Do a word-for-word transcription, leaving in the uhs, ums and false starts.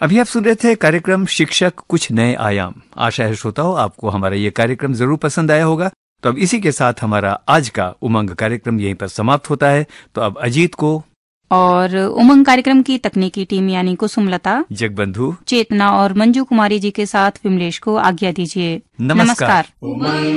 अभी आप सुन रहे थे कार्यक्रम शिक्षक कुछ नए आयाम। आशा है श्रोताओं आपको हमारा ये कार्यक्रम जरूर पसंद आया होगा। तो अब इसी के साथ हमारा आज का उमंग कार्यक्रम यहीं पर समाप्त होता है। तो अब अजीत को और उमंग कार्यक्रम की तकनीकी टीम यानी कुसुमलता, जगबंधु, चेतना और मंजू कुमारी जी के साथ विमलेश को आज्ञा दीजिए। नमस्कार, नमस्कार।